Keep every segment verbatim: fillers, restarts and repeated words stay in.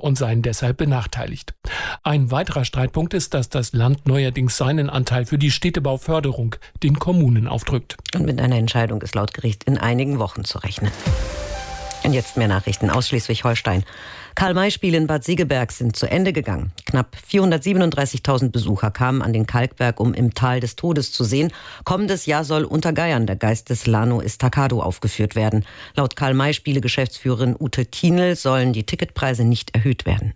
und seien deshalb benachteiligt. Ein weiterer Streitpunkt ist, dass das Land neuerdings seinen Anteil für die Städtebauförderung den Kommunen aufdrückt. Und mit einer Entscheidung ist laut Gericht in einigen Wochen zu rechnen. Und jetzt mehr Nachrichten aus Schleswig-Holstein. Karl-May-Spiele in Bad Segeberg sind zu Ende gegangen. Knapp vierhundertsiebenunddreißigtausend Besucher kamen an den Kalkberg, um im Tal des Todes zu sehen. Kommendes Jahr soll unter Geiern der Geist des Lano Estacado aufgeführt werden. Laut Karl-May-Spiele-Geschäftsführerin Ute Kienl sollen die Ticketpreise nicht erhöht werden.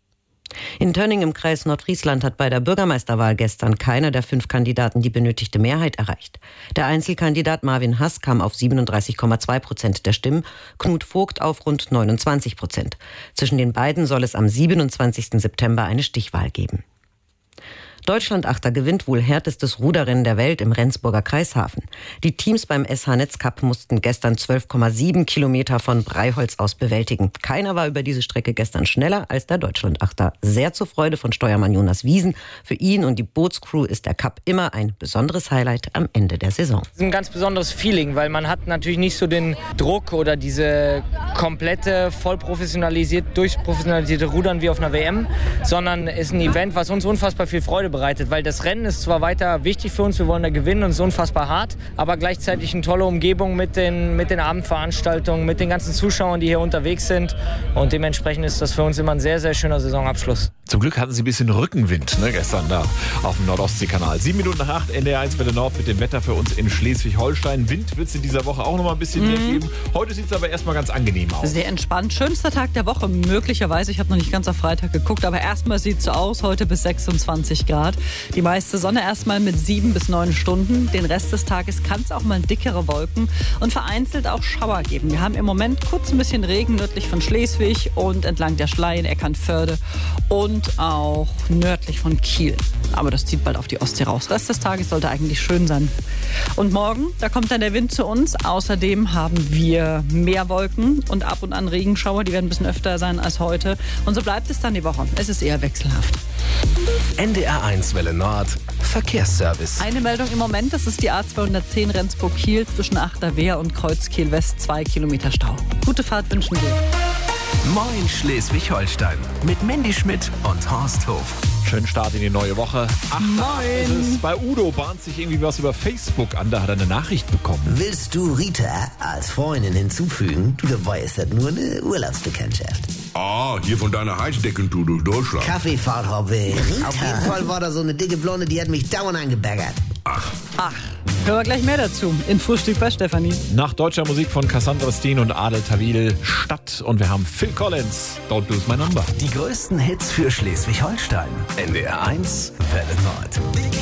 In Tönning im Kreis Nordfriesland hat bei der Bürgermeisterwahl gestern keiner der fünf Kandidaten die benötigte Mehrheit erreicht. Der Einzelkandidat Marvin Hass kam auf siebenunddreißig Komma zwei Prozent der Stimmen, Knut Vogt auf rund neunundzwanzig Prozent. Zwischen den beiden soll es am siebenundzwanzigsten September eine Stichwahl geben. Deutschlandachter gewinnt wohl härtestes Ruderrennen der Welt im Rendsburger Kreishafen. Die Teams beim S H-Netz Cup mussten gestern zwölf Komma sieben Kilometer von Breiholz aus bewältigen. Keiner war über diese Strecke gestern schneller als der Deutschlandachter. Sehr zur Freude von Steuermann Jonas Wiesen. Für ihn und die Bootscrew ist der Cup immer ein besonderes Highlight am Ende der Saison. Es ist ein ganz besonderes Feeling, weil man hat natürlich nicht so den Druck oder diese komplette, voll professionalisiert, durchprofessionalisierte Rudern wie auf einer W M, sondern es ist ein Event, was uns unfassbar viel Freude bereitet, weil das Rennen ist zwar weiter wichtig für uns, wir wollen da gewinnen und es ist unfassbar hart, aber gleichzeitig eine tolle Umgebung mit den, mit den Abendveranstaltungen, mit den ganzen Zuschauern, die hier unterwegs sind und dementsprechend ist das für uns immer ein sehr, sehr schöner Saisonabschluss. Zum Glück hatten sie ein bisschen Rückenwind, ne, gestern da auf dem Nordostseekanal. Sieben Minuten nach acht, N D R eins Welle Nord mit dem Wetter für uns in Schleswig-Holstein. Wind wird es in dieser Woche auch noch mal ein bisschen mhm. mehr geben. Heute sieht es aber erstmal ganz angenehm aus. Sehr entspannt. Schönster Tag der Woche, möglicherweise. Ich habe noch nicht ganz auf Freitag geguckt, aber erstmal sieht es so aus. Heute bis sechsundzwanzig Grad. Die meiste Sonne erstmal mit sieben bis neun Stunden. Den Rest des Tages kann es auch mal dickere Wolken und vereinzelt auch Schauer geben. Wir haben im Moment kurz ein bisschen Regen nördlich von Schleswig und entlang der Schleien, Eckernförde und auch nördlich von Kiel. Aber das zieht bald auf die Ostsee raus. Rest des Tages sollte eigentlich schön sein. Und morgen, da kommt dann der Wind zu uns. Außerdem haben wir mehr Wolken und ab und an Regenschauer. Die werden ein bisschen öfter sein als heute. Und so bleibt es dann die Woche. Es ist eher wechselhaft. N D R eins Welle Nord, Verkehrsservice. Eine Meldung im Moment, das ist die A zweihundertzehn Rendsburg-Kiel zwischen Achterwehr und Kreuzkiel West. Zwei Kilometer Stau. Gute Fahrt wünschen wir. Moin Schleswig-Holstein mit Mandy Schmidt und Horst Hof. Schönen Start in die neue Woche. Ach, Moin. Bei Udo bahnt sich irgendwie was über Facebook an. Da hat er eine Nachricht bekommen. Willst du Rita als Freundin hinzufügen? Du, dabei ist das nur eine Urlaubsbekanntschaft. Ah, hier von deiner Heizdeckentour durch Deutschland. Kaffeefahrt-Hobby. Auf jeden Fall war da so eine dicke Blonde, die hat mich dauernd angebaggert. Ach. Ach, hören wir gleich mehr dazu in Frühstück bei Stefanie. Nach deutscher Musik von Cassandra Steen und Adel Tawil Stadt. Und wir haben Phil Collins, Don't Lose My Number. Die größten Hits für Schleswig-Holstein. N D R eins Welle Nord.